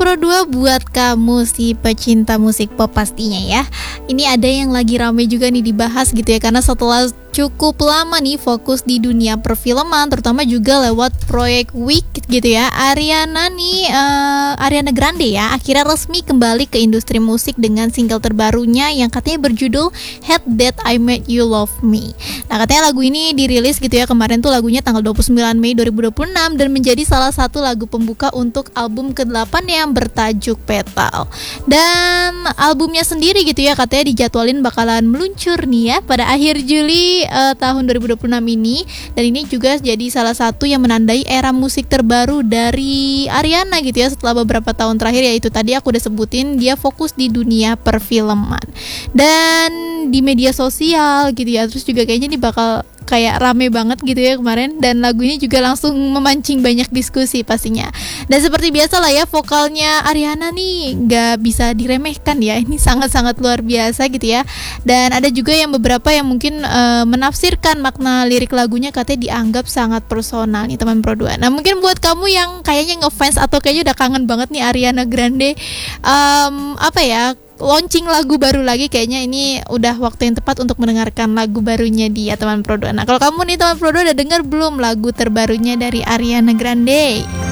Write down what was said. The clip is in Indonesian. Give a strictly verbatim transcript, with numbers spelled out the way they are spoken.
Pro dua buat kamu si pecinta musik pop pastinya ya. Ini ada yang lagi rame juga nih dibahas gitu ya, karena setelah cukup lama nih fokus di dunia perfilman, terutama juga lewat proyek Wicked gitu ya, Ariana nih uh, Ariana Grande ya akhirnya resmi kembali ke industri musik dengan single terbarunya yang katanya berjudul Hate That I Made You Love Me. Nah, katanya lagu ini dirilis gitu ya kemarin tuh, lagunya tanggal dua puluh sembilan Mei dua ribu dua puluh enam dan menjadi salah satu lagu pembuka untuk album kedelapan yang bertajuk Petal. Dan albumnya sendiri gitu ya katanya dijadwalin bakalan meluncur nih ya pada akhir Juli uh, tahun dua ribu dua puluh enam ini. Dan ini juga jadi salah satu yang menandai era musik terbaru dari Ariana gitu ya, setelah beberapa tahun terakhir, yaitu tadi aku udah sebutin dia fokus di dunia perfilman dan di media sosial gitu ya. Terus juga kayaknya ini bakal kayak rame banget gitu ya kemarin, dan lagu ini juga langsung memancing banyak diskusi pastinya. Dan seperti biasa lah ya, vokalnya Ariana nih gak bisa diremehkan ya, ini sangat-sangat luar biasa gitu ya. Dan ada juga yang beberapa yang mungkin uh, menafsirkan makna lirik lagunya katanya dianggap sangat personal nih teman Pro dua. Nah, mungkin buat kamu yang kayaknya ngefans atau kayaknya udah kangen banget nih Ariana Grande um, apa ya launching lagu baru lagi, kayaknya ini udah waktu yang tepat untuk mendengarkan lagu barunya dia teman Pro dua. Nah, kalau kamu nih teman Pro dua udah denger belum lagu terbarunya dari Ariana Grande?